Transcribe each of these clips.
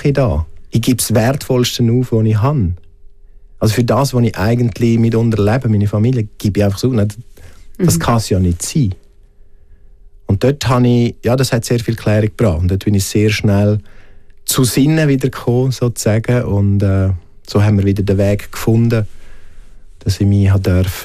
mache ich da? Ich gebe das Wertvollste auf, was ich habe. Also für das, was ich eigentlich mitunter lebe, meine Familie, gebe ich einfach so. Das kann es ja nicht sein. Und dort habe ich, das hat sehr viel Klärung gebracht. Und dort bin ich sehr schnell zu Sinnen wieder gekommen, sozusagen. Und so haben wir wieder den Weg gefunden, dass ich mich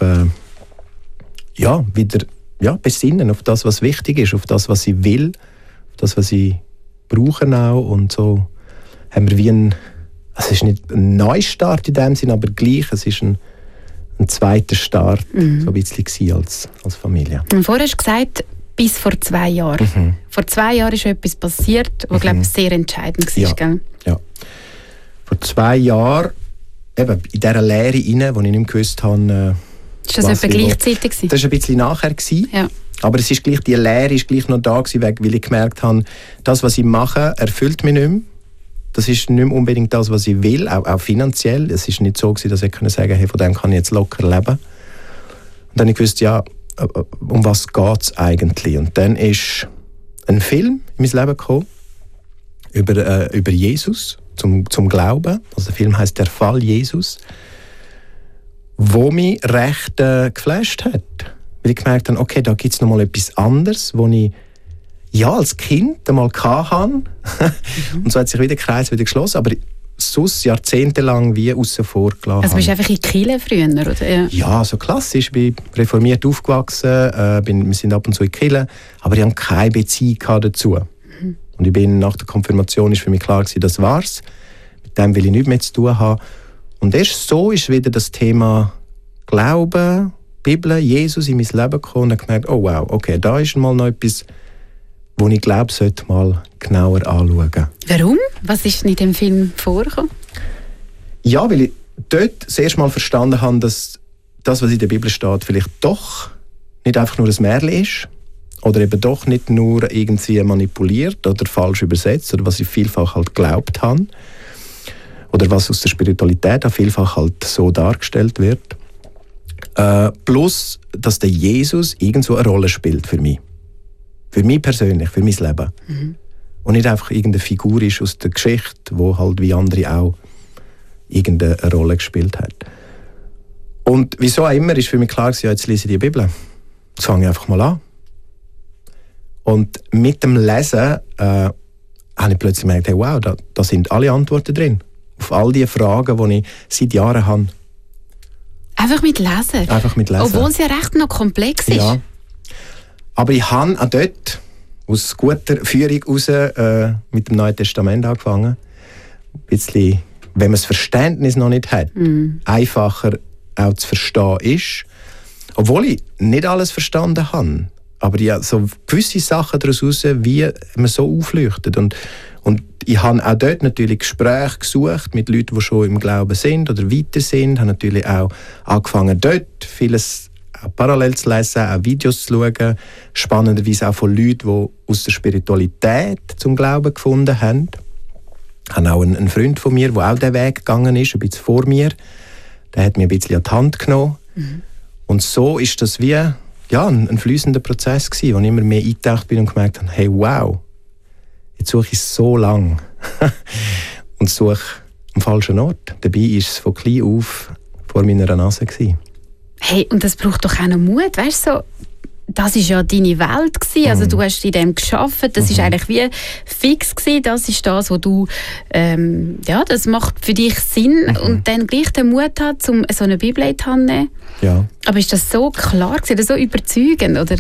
wieder besinnen auf das, was wichtig ist, auf das, was ich will, auf das, was ich brauche auch. Und so haben wir es ist nicht ein Neustart in dem Sinn, aber gleich, es ist ein zweiter Start, so ein bisschen als Familie. Und vorher hast du gesagt, bis vor 2 Jahren. Vor 2 Jahren ist etwas passiert, was, glaube ich, sehr entscheidend war. Gell? Ja. Vor 2 Jahren, eben in dieser Lehre rein, wo ich nicht mehr gewusst habe, ist das etwa gleichzeitig? Das war ein bisschen nachher. Ja. Aber es ist gleich, die Lehre ist gleich noch da gewesen, weil ich gemerkt habe, das, was ich mache, erfüllt mich nicht mehr. Das ist nicht mehr unbedingt das, was ich will, auch finanziell. Es war nicht so gewesen, dass ich sagen konnte, hey, von dem kann ich jetzt locker leben. Und dann habe ich gewusst, um was geht es eigentlich? Und dann ist ein Film in mein Leben gekommen über Jesus, zum Glauben. Also der Film heisst «Der Fall Jesus», wo mich recht geflasht hat. Weil ich gemerkt habe, okay, da gibt es noch mal etwas anderes, wo ich als Kind einmal hatte. Und so hat sich wieder der Kreis wieder geschlossen. Aber sonst jahrzehntelang wie außen vor gelassen. Also bist du einfach in die Kirche früher, oder? Ja, so klassisch. Ich bin reformiert aufgewachsen, wir sind ab und zu in die Kirche, aber ich hatte keine Beziehung dazu. Und ich bin nach der Konfirmation ist für mich klar gewesen, das war's. Mit dem will ich nichts mehr zu tun haben. Und erst so ist wieder das Thema Glauben, Bibel, Jesus in mein Leben gekommen und habe gemerkt, oh wow, okay, da ist mal noch etwas, wo ich glaube, sollte mal genauer anschauen. Warum? Was ist in dem Film vorgekommen? Ja, weil ich dort das erste Mal verstanden habe, dass das, was in der Bibel steht, vielleicht doch nicht einfach nur ein Märchen ist oder eben doch nicht nur irgendwie manipuliert oder falsch übersetzt oder was ich vielfach halt geglaubt habe oder was aus der Spiritualität auch vielfach halt so dargestellt wird. Plus, dass der Jesus irgendwo eine Rolle spielt für mich. Für mich persönlich, für mein Leben. Und nicht einfach irgendeine Figur ist aus der Geschichte, die halt wie andere auch irgendeine Rolle gespielt hat. Und wieso auch immer ist für mich klar gewesen, jetzt lese ich die Bibel. Jetzt fange ich einfach mal an. Und mit dem Lesen habe ich plötzlich gemerkt, hey, wow, da sind alle Antworten drin. Auf all die Fragen, die ich seit Jahren habe. Einfach mit Lesen? Einfach mit Lesen. Obwohl es ja recht noch komplex ist. Ja. Aber ich habe auch dort aus guter Führung heraus mit dem Neuen Testament angefangen. Ein bisschen, wenn man das Verständnis noch nicht hat, einfacher auch zu verstehen ist. Obwohl ich nicht alles verstanden habe. Aber ja, so gewisse Sachen daraus heraus, wie man so aufleuchtet. Und ich habe auch dort natürlich Gespräche gesucht mit Leuten, die schon im Glauben sind oder weiter sind. Ich habe natürlich auch angefangen, dort vieles auch parallel zu lesen, auch Videos zu schauen. Spannenderweise auch von Leuten, die aus der Spiritualität zum Glauben gefunden haben. Ich habe auch einen Freund von mir, der auch diesen Weg gegangen ist, ein bisschen vor mir. Der hat mir ein bisschen an die Hand genommen. Und so ist das wie ein fließender Prozess gewesen, wo ich immer mehr eingetaucht bin und gemerkt habe, hey, wow, jetzt suche ich so lange und suche am falschen Ort. Dabei war es von klein auf vor meiner Nase gewesen. Hey, und das braucht doch auch noch Mut, weißt du, so, das war ja deine Welt gewesen. Also du hast in dem gearbeitet, das ist eigentlich wie fix gewesen, das ist das, was du, das macht für dich Sinn und dann gleich den Mut hat, um so eine Bibel in die Hand zu nehmen. Ja. Aber ist das so klar gewesen, oder so überzeugend, oder?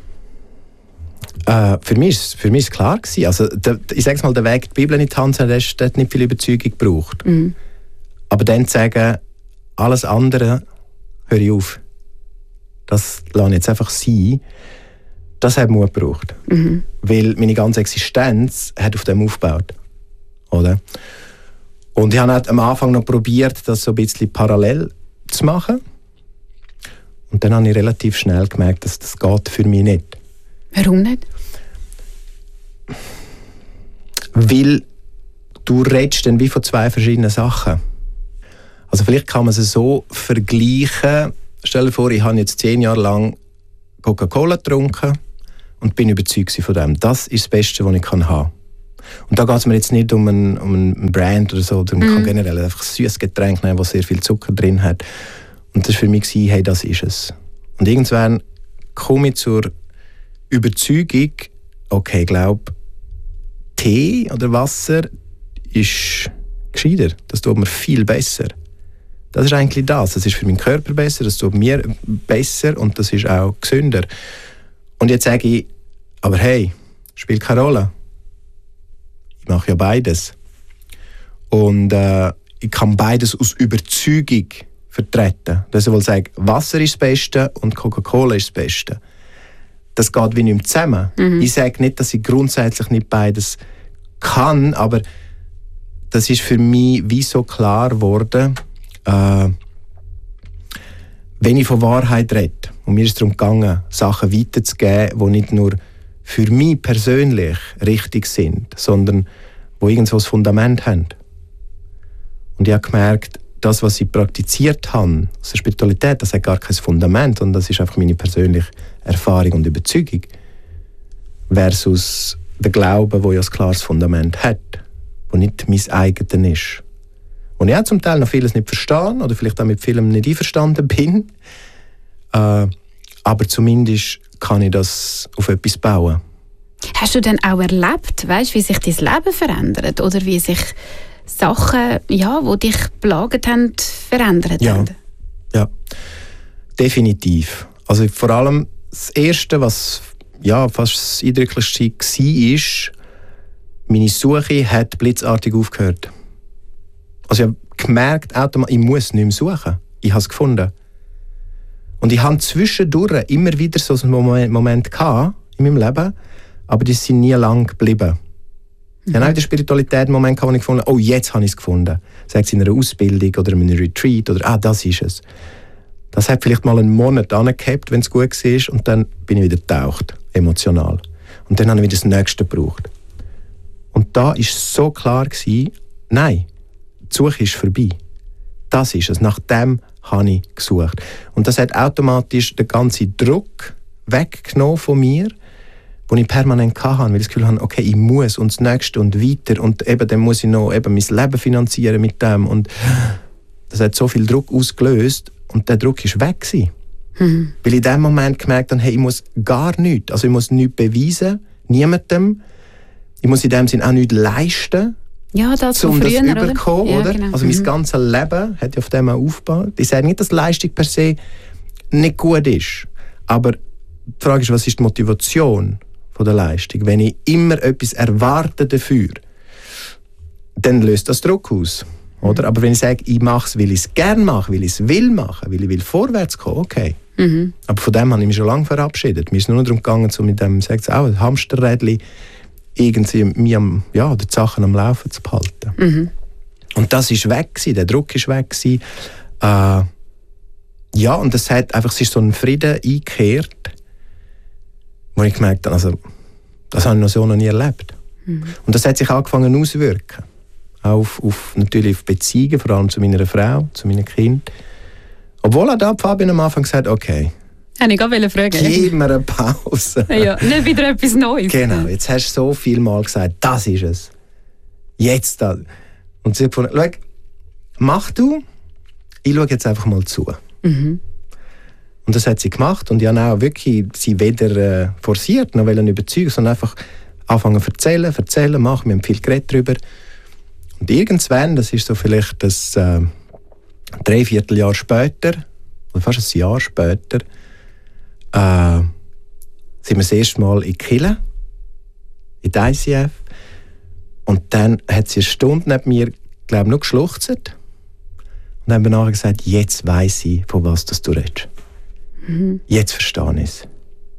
Für mich ist klar gewesen. Also, ich sage mal, der Weg, die Bibel in die Hand zu nehmen, der hat nicht viel Überzeugung gebraucht. Aber dann zu sagen, alles andere höre ich auf. Das lasse ich jetzt einfach sein. Das hat Mut gebraucht. Weil meine ganze Existenz hat auf dem aufgebaut. Oder? Und ich habe am Anfang noch probiert, das so ein bisschen parallel zu machen. Und dann habe ich relativ schnell gemerkt, dass das geht für mich nicht. Warum nicht? Weil du redest dann wie von zwei verschiedenen Sachen. Also vielleicht kann man es so vergleichen. Stell dir vor, ich habe jetzt 10 Jahre lang Coca-Cola getrunken und bin überzeugt von dem. Das ist das Beste, was ich haben kann. Und da geht es mir jetzt nicht um ein Brand oder so, oder man kann generell einfach ein süßes Getränk nehmen, das sehr viel Zucker drin hat. Und das war für mich, hey, das ist es. Und irgendwann komme ich zur Überzeugung, okay, ich glaube, Tee oder Wasser ist gescheiter. Das tut mir viel besser. Das ist eigentlich das. Das ist für meinen Körper besser, das tut mir besser und das ist auch gesünder. Und jetzt sage ich, aber hey, spielt keine Rolle. Ich mache ja beides. Und ich kann beides aus Überzeugung vertreten. Das will sagen, Wasser ist das Beste und Coca-Cola ist das Beste. Das geht wie nicht mehr zusammen. Ich sage nicht, dass ich grundsätzlich nicht beides kann, aber das ist für mich wie so klar geworden, wenn ich von Wahrheit rede, und mir ist es darum gegangen, Sachen weiterzugeben, die nicht nur für mich persönlich richtig sind, sondern die irgendwo ein Fundament haben. Und ich habe gemerkt, das, was ich praktiziert habe, aus der Spiritualität, das hat gar kein Fundament, und das ist einfach meine persönliche Erfahrung und Überzeugung. Versus der Glaube, der ja ein klares Fundament hat, der nicht mein eigenes ist. Und ich auch zum Teil noch vieles nicht verstehe oder vielleicht auch mit vielem nicht einverstanden bin. Aber zumindest kann ich das auf etwas bauen. Hast du denn auch erlebt, weißt, wie sich dein Leben verändert? Oder wie sich Sachen, ja, die dich geplagt haben, verändert haben? Ja, definitiv. Also vor allem das Erste, was ja, fast das Eindrücklichste war, ist, meine Suche hat blitzartig aufgehört. Also ich habe gemerkt, ich muss nicht mehr suchen. Ich habe es gefunden. Und ich hatte zwischendurch immer wieder so einen Moment gehabt in meinem Leben, aber die sind nie lang geblieben. Ich habe auch in der Spiritualität einen Moment gehabt, wo ich gefunden habe, oh, jetzt habe ich es gefunden. Sei es in einer Ausbildung oder in einem Retreat oder das ist es. Das hat vielleicht mal einen Monat angehabt, wenn es gut war, und dann bin ich wieder getaucht, emotional. Und dann habe ich wieder das Nächste gebraucht. Und da war es so klar, nein, die Suche ist vorbei. Das ist es. Nach dem habe ich gesucht. Und das hat automatisch den ganzen Druck weggenommen von mir, den ich permanent hatte, weil ich das Gefühl hatte, okay, ich muss und das Nächste und weiter und eben dann muss ich noch eben mein Leben finanzieren mit dem. Und das hat so viel Druck ausgelöst und der Druck war weg gewesen. Weil ich in dem Moment gemerkt habe, hey, ich muss gar nichts. Also ich muss nichts beweisen, niemandem. Ich muss in dem Sinne auch nichts leisten. Ja, das um früher, das überkommen, ja, oder? Genau. Also mein ganzes Leben hat ja auf dem auch aufgebaut. Ich sage nicht, dass Leistung per se nicht gut ist. Aber die Frage ist, was ist die Motivation von der Leistung? Wenn ich immer etwas erwarte dafür, dann löst das Druck aus. Oder? Aber wenn ich sage, ich mache es, weil ich es gerne mache, weil ich es will machen, weil ich will vorwärts kommen, okay. Aber von dem habe ich mich schon lange verabschiedet. Mir ist nur darum gegangen, so mit dem, sagt auch, ein Hamsterrädchen, irgendwie die Sachen am Laufen zu behalten. Und das ist weg gewesen, der Druck ist weg gewesen. Und es ist so ein Frieden eingekehrt, wo ich gemerkt habe, also, das habe ich so noch nie erlebt. Und das hat sich angefangen auszuwirken. Auch natürlich auf Beziehungen, vor allem zu meiner Frau, zu meinen Kindern. Obwohl auch da Fabian am Anfang gesagt hat, okay, ich wollte fragen. Gib mir eine Pause. Ja, nicht wieder etwas Neues. Genau, jetzt hast du so viel Mal gesagt, das ist es. Jetzt das. Und sie hat gefunden, schau, mach du, ich schaue jetzt einfach mal zu. Und das hat sie gemacht und ich habe auch wirklich sie weder forciert noch überzeugen, sondern einfach anfangen zu erzählen, machen. Wir haben viel geredet darüber. Und irgendwann, das ist so vielleicht das 3/4 Jahr später, oder fast ein Jahr später, sind wir das erste Mal in Kille, in der ICF. Und dann hat sie eine Stunde neben mir, glaube ich, noch geschluchzt. Und dann haben wir nachher gesagt, jetzt weiss ich, von was du redest. Jetzt verstehe ich es.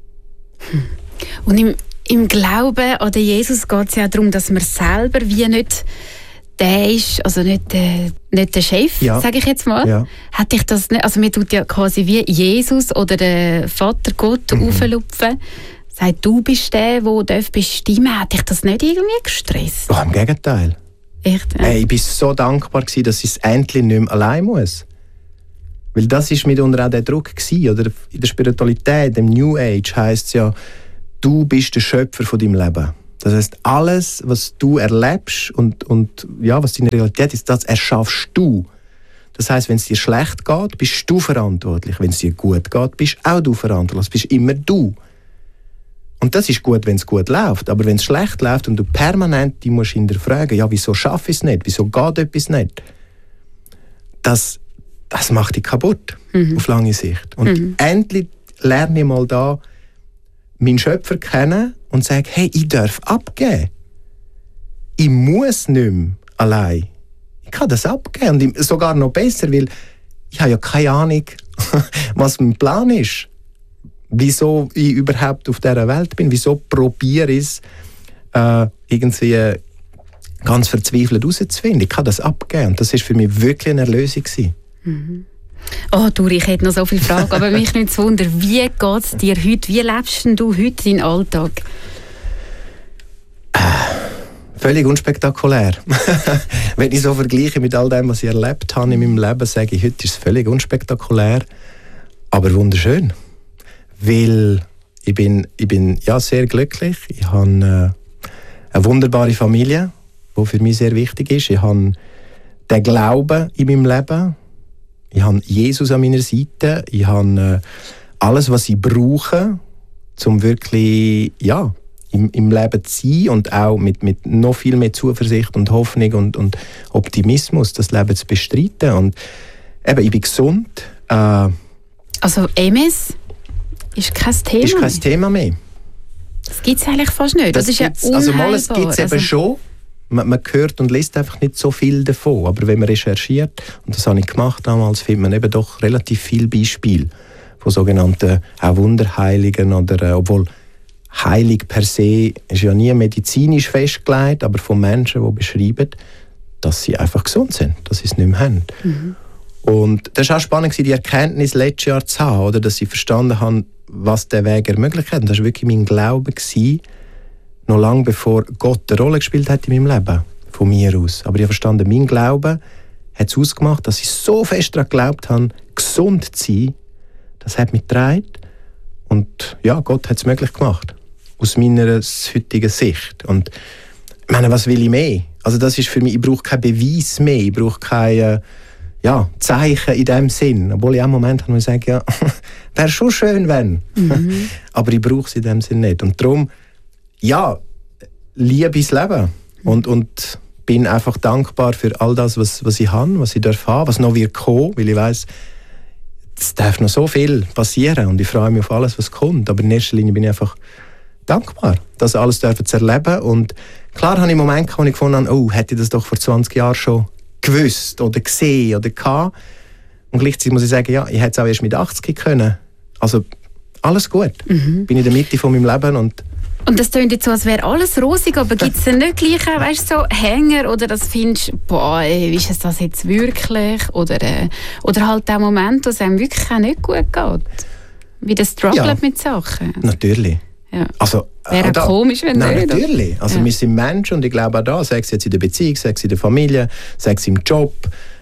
Und im Glauben an Jesus geht es ja darum, dass man selber wie nicht der ist, also nicht der Chef, sage ich jetzt mal. Ja. Hat dich das nicht, also man tut ja quasi wie Jesus oder der Vater Gott auflupfen. Sagt, du bist der bestimmen darf. Hat dich das nicht irgendwie gestresst? Doch, im Gegenteil. Echt? Ja. Hey, ich war so dankbar, dass ich es endlich nicht mehr allein muss. Weil das war mitunter auch der Druck gewesen, oder? In der Spiritualität, im New Age, heisst es ja, du bist der Schöpfer von deinem Leben. Das heisst, alles, was du erlebst und ja, was deine Realität ist, das erschaffst du. Das heisst, wenn es dir schlecht geht, bist du verantwortlich. Wenn es dir gut geht, bist auch du verantwortlich. Das bist immer du. Und das ist gut, wenn es gut läuft. Aber wenn es schlecht läuft und du permanent die musst hinterfragen, ja, wieso schaffe ich es nicht? Wieso geht etwas nicht? Das macht dich kaputt, auf lange Sicht. Und endlich lerne ich mal da meinen Schöpfer kennen und sage, hey, ich darf abgeben. Ich muss nicht mehr allein. Ich kann das abgeben. Und sogar noch besser, weil ich habe ja keine Ahnung, was mein Plan ist. Wieso ich überhaupt auf dieser Welt bin. Wieso probiere ich es, irgendwie ganz verzweifelt herauszufinden. Ich kann das abgeben. Und das war für mich wirklich eine Erlösung. Oh, Duri, ich hätte noch so viele Fragen, aber mich nicht zu wundern, wie geht es dir heute? Wie lebst du heute deinen Alltag? Völlig unspektakulär. Wenn ich so vergleiche mit all dem, was ich erlebt habe in meinem Leben, sage ich, heute ist es völlig unspektakulär, aber wunderschön. Weil ich bin ja, sehr glücklich. Ich habe eine wunderbare Familie, die für mich sehr wichtig ist. Ich habe den Glauben in meinem Leben. Ich habe Jesus an meiner Seite. Ich habe alles, was ich brauche, um wirklich ja, im Leben zu sein und auch mit noch viel mehr Zuversicht und Hoffnung und Optimismus das Leben zu bestreiten. Und eben, ich bin gesund. Also MS ist kein Thema ist kein Thema mehr. Das gibt es eigentlich fast nicht. Das ist ja unheilbar. Also mal, es gibt es eben schon. Man hört und liest einfach nicht so viel davon. Aber wenn man recherchiert, und das habe ich gemacht damals, findet man eben doch relativ viele Beispiele von sogenannten auch Wunderheiligen. Oder, obwohl heilig per se ist ja nie medizinisch festgelegt, aber von Menschen, die beschreiben, dass sie einfach gesund sind, dass sie es nicht mehr haben. Und das war auch spannend, die Erkenntnis letztes Jahr zu haben, oder, dass sie verstanden haben, was der Weg ermöglicht hat. Und das war wirklich mein Glaube, noch lange bevor Gott eine Rolle gespielt hat in meinem Leben, von mir aus. Aber ich habe verstanden, mein Glaube hat es ausgemacht, dass ich so fest daran geglaubt habe, gesund zu sein. Das hat mich getragen. Und ja, Gott hat es möglich gemacht. Aus meiner heutigen Sicht. Und ich meine, was will ich mehr? Also das ist für mich, ich brauche keinen Beweis mehr, ich brauche keine Zeichen in dem Sinn. Obwohl ich auch einen Moment habe, wo ich sage, ja, wäre schon schön, wenn. Aber ich brauche es in dem Sinn nicht. Und darum, ja, liebe ich das Leben. Und bin einfach dankbar für all das, was ich habe, was ich darf haben, was noch wird kommen, weil ich weiss, es darf noch so viel passieren und ich freue mich auf alles, was kommt. Aber in erster Linie bin ich einfach dankbar, das alles zu erleben. Und klar habe ich Momente, wo ich gefunden habe, oh, hätte ich das doch vor 20 Jahren schon gewusst oder gesehen oder gehabt. Und gleichzeitig muss ich sagen, ja, ich hätte es auch erst mit 80 können. Also alles gut. Bin in der Mitte von meinem Leben und das klingt jetzt so, als wäre alles rosig, aber gibt es denn nicht gleich auch, weißt, so Hänger oder das findest du, boah, ist es das jetzt wirklich? Oder halt auch Momente, wo es einem wirklich auch nicht gut geht? Wie das struggelt mit Sachen? Natürlich. Ja. Also, wäre komisch, wenn nicht. Natürlich. Also wir sind Menschen und ich glaube auch da, sei es jetzt in der Beziehung, sei es in der Familie, sei es im Job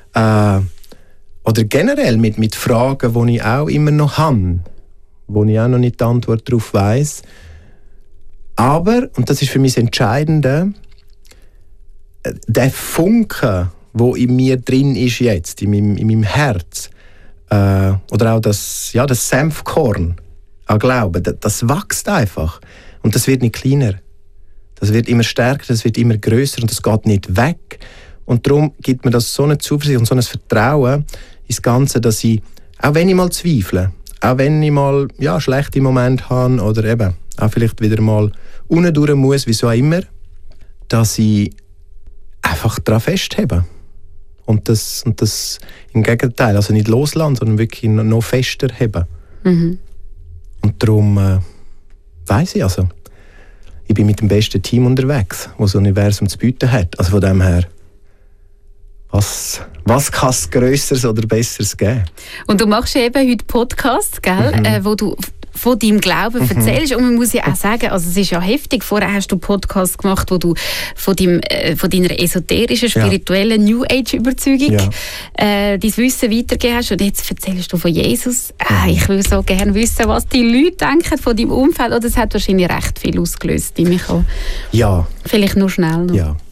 oder generell mit Fragen, die ich auch immer noch habe, wo ich auch noch nicht die Antwort darauf weiss. Aber, und das ist für mich das Entscheidende, der Funke, der in mir drin ist jetzt, in meinem Herz, oder auch das Senfkorn an Glauben, das wächst einfach. Und das wird nicht kleiner. Das wird immer stärker, das wird immer grösser und das geht nicht weg. Und darum gibt mir das so eine Zuversicht und so ein Vertrauen ins Ganze, dass ich, auch wenn ich mal zweifle, auch wenn ich mal schlechte Momente habe oder eben auch vielleicht wieder mal unten durch muss, wieso auch immer, dass ich einfach daran festhebe. Und das im Gegenteil, also nicht loslassen, sondern wirklich noch fester heben. Und darum weiss ich, also, ich bin mit dem besten Team unterwegs, das das Universum zu bieten hat. Also von dem her, was kann es Grösseres oder Besseres geben? Und du machst eben heute Podcasts, gell? Wo du von deinem Glauben erzählst. Und man muss ja auch sagen, also es ist ja heftig, vorher hast du einen Podcast gemacht, wo du von deiner esoterischen, spirituellen New Age-Überzeugung dein Wissen weitergegeben hast. Und jetzt erzählst du von Jesus. Ich will so gerne wissen, was die Leute denken von deinem Umfeld. Oder das hat wahrscheinlich recht viel ausgelöst, Michael. Ja. Vielleicht nur schnell noch. Ja.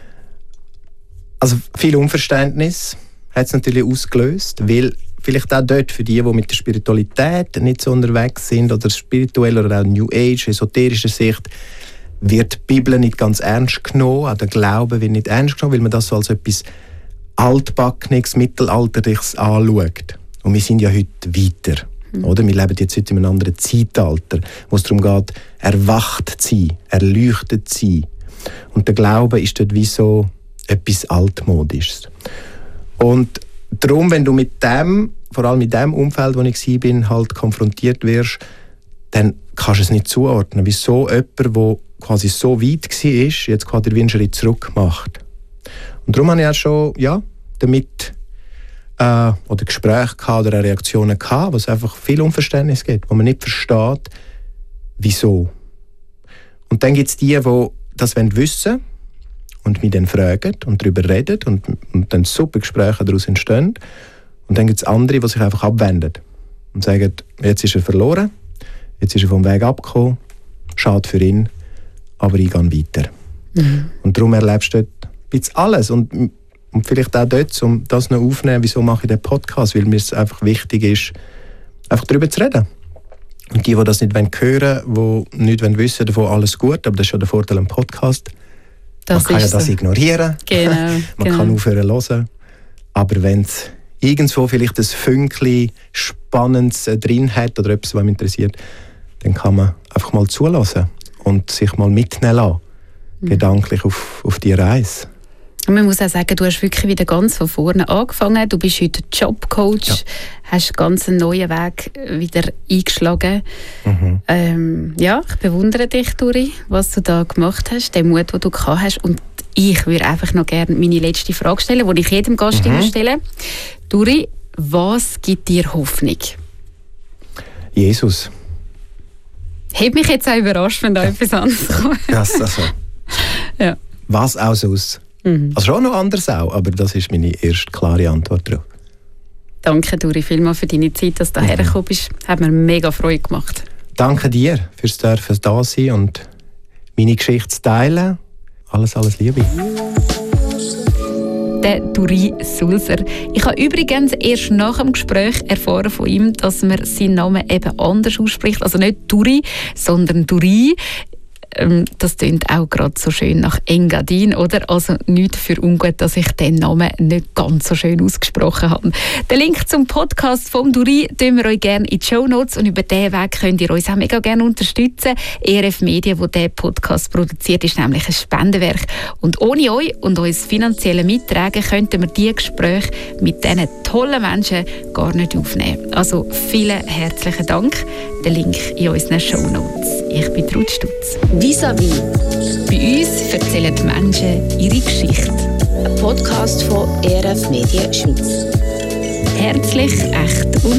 Also viel Unverständnis hat es natürlich ausgelöst, weil vielleicht auch dort für die mit der Spiritualität nicht so unterwegs sind oder spirituell oder auch New Age, esoterischer Sicht, wird die Bibel nicht ganz ernst genommen, auch der Glaube wird nicht ernst genommen, weil man das so als etwas altbackenes, mittelalterliches anschaut. Und wir sind ja heute weiter. Oder? Wir leben jetzt heute in einem anderen Zeitalter, wo es darum geht, erwacht zu sein, erleuchtet zu sein. Und der Glaube ist dort wie so etwas Altmodisches. Und darum, wenn du mit dem, vor allem mit dem Umfeld, wo ich war, halt konfrontiert wirst, dann kannst du es nicht zuordnen. Wieso jemand, der quasi so weit war, jetzt quasi einen Schritt zurück macht. Und darum habe ich auch schon damit oder Gespräche oder Reaktionen gehabt, wo es einfach viel Unverständnis gibt, wo man nicht versteht, wieso. Und dann gibt es die das wissen wollen und mich dann fragen und darüber reden und dann super Gespräche daraus entstehen. Und dann gibt es andere, die sich einfach abwenden und sagen, jetzt ist er verloren, jetzt ist er vom Weg abgekommen, schade für ihn, aber ich gehe weiter. Und darum erlebst du dort ein bisschen alles. Und vielleicht auch dort, um das noch aufzunehmen, wieso mache ich den Podcast? Weil mir es einfach wichtig ist, einfach darüber zu reden. Und die das nicht hören wollen, die nicht wissen davon, alles gut, aber das ist ja der Vorteil am Podcast. Man kann ja das ignorieren, man kann aufhören zu hören. Aber wenn es irgendwo vielleicht ein Fünkchen Spannendes drin hat oder etwas, was mich interessiert, dann kann man einfach mal zulassen und sich mal mitnehmen lassen, gedanklich auf die Reise. Und man muss auch sagen, du hast wirklich wieder ganz von vorne angefangen. Du bist heute Jobcoach, hast ganz einen neuen Weg wieder eingeschlagen. Ich bewundere dich, Duri, was du da gemacht hast, den Mut, den du gehabt hast. Und ich würde einfach noch gerne meine letzte Frage stellen, die ich jedem Gast immer stelle. Duri, was gibt dir Hoffnung? Jesus. Hat mich jetzt auch überrascht, wenn da etwas anderes kommt. Ja. Was auch sonst? Also schon noch anders auch, aber das ist meine erste klare Antwort darauf. Danke, Duri, vielmals für deine Zeit, dass du hierher gekommen bist. Hat mir mega Freude gemacht. Danke dir fürs Dürfen da sein und meine Geschichte zu teilen. Alles Liebe. Der Duri Sulzer. Ich habe übrigens erst nach dem Gespräch erfahren von ihm, dass man seinen Namen eben anders ausspricht. Also nicht Duri, sondern Duri. Das klingt auch gerade so schön nach Engadin, oder? Also nichts für ungut, dass ich den Namen nicht ganz so schön ausgesprochen habe. Den Link zum Podcast vom Duri tun wir euch gerne in die Shownotes und über diesen Weg könnt ihr uns auch mega gerne unterstützen. ERF Media, wo der Podcast produziert, ist nämlich ein Spendenwerk. Und ohne euch und uns finanzielle Mittragen könnten wir diese Gespräche mit diesen tollen Menschen gar nicht aufnehmen. Also vielen herzlichen Dank. Der Link in unseren Shownotes. Ich bin Ruth Stutz. Vis-à-vis. Bei uns erzählen die Menschen ihre Geschichte. Ein Podcast von ERF Media Schweiz. Herzlich, echt und